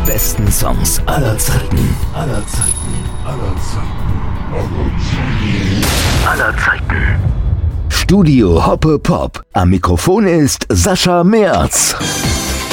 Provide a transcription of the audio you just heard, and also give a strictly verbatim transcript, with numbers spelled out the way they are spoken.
besten Songs aller Zeiten. Aller Zeiten. Aller Zeiten. Aller Zeiten. Studio Hoppe Pop. Am Mikrofon ist Sascha Merz.